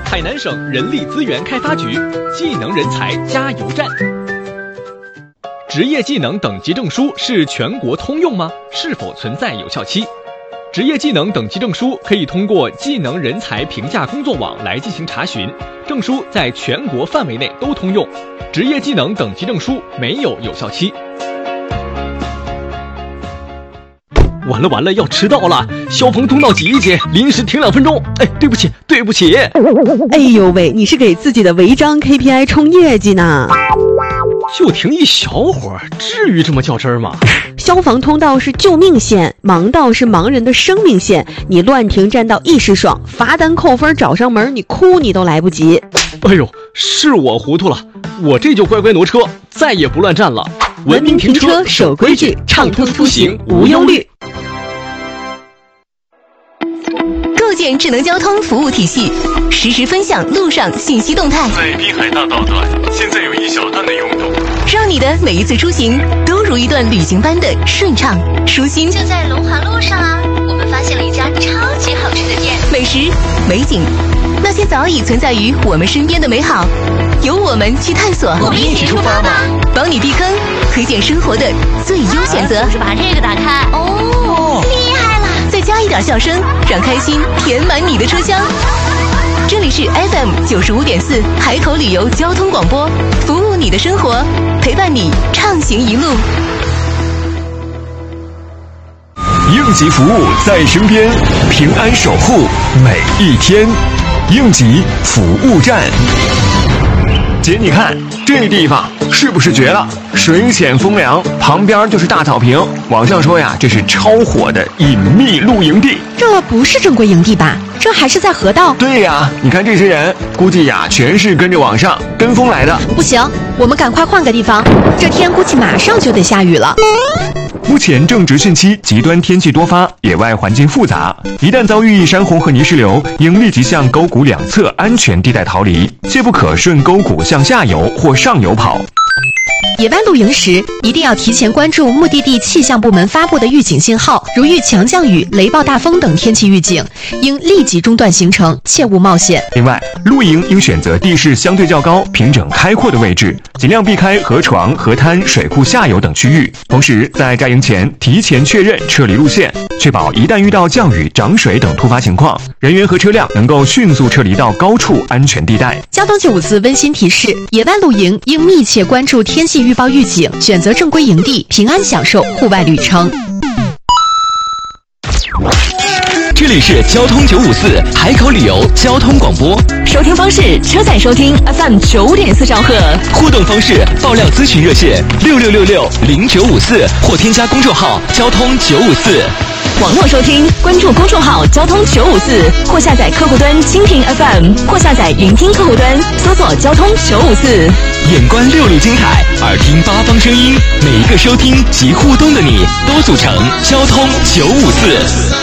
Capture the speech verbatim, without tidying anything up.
海南省人力资源开发局技能人才加油站。职业技能等级证书是全国通用吗？是否存在有效期？职业技能等级证书可以通过技能人才评价工作网来进行查询，证书在全国范围内都通用。职业技能等级证书没有有效期。完了完了，要迟到了！消防通道挤一挤，临时停两分钟。哎，对不起，对不起。 哎呦喂，你是给自己的违章 K P I 冲业绩呢？ 就停一小会儿，至于这么较真儿吗？ 消防通道是救命线，盲道是盲人的生命线。你乱停占道一时爽，罚单扣分找上门，你哭你都来不及。 哎呦，是我糊涂了，我这就乖乖挪车，再也不乱站了。文明停车，守规矩，畅通出行无忧虑。 构建智能交通服务体系，实时分享路上信息动态。 在滨海大道段，现在有一小段的拥堵， 让你的每一次出行都如一段旅行般的顺畅舒心。 就在龙华路上啊，我们发现了一家超级好吃的店， 美食、美景，那些早已存在于我们身边的美好，由我们去探索。 我们一起出发吧， 帮你避坑，推荐生活的最优选择。 就是把这个打开，哦，厉害了！ 再加一点笑声，让开心填满你的车厢。这里是 F M 九十五点四海口旅游交通广播，服务你的生活，陪伴你畅行一路。 应急服务在身边，平安守护每一天。应急服务站。姐，你看这地方是不是绝了？水浅风凉，旁边就是大草坪。网上说呀，这是超火的隐秘露营地。 这不是正规营地吧？这还是在河道。 对呀，你看这些人，估计呀全是跟着网上跟风来的。 不行，我们赶快换个地方，这天估计马上就得下雨了。 目前正值汛期，极端天气多发，野外环境复杂，一旦遭遇山洪和泥石流，应立即向沟谷两侧安全地带逃离，切不可顺沟谷向下游或上游跑。 野外露营时，一定要提前关注目的地气象部门发布的预警信号，如遇强降雨、雷暴大风等天气预警，应立即中断行程，切勿冒险。 另外，露营应选择地势相对较高、平整开阔的位置，尽量避开河床、河滩、水库下游等区域。同时，在扎营前提前确认撤离路线，确保一旦遇到降雨、涨水等突发情况，人员和车辆能够迅速撤离到高处安全地带。 交通九五四温馨提示：野外露营应密切关注天气预报预警，选择正规营地，平安享受户外旅程。 这里是交通九五四海口旅游交通广播， 收听方式：车载收听 F M 九点四兆赫。 互动方式：爆料咨询热线六六六六零九五四或添加公众号交通九五四。 网络收听，关注公众号交通九五四，或下载客户端蜻蜓 F M， 或下载云听客户端，搜索交通九五四。 眼观六路精彩，耳听八方声音，每一个收听及互动的你，都组成交通九五四。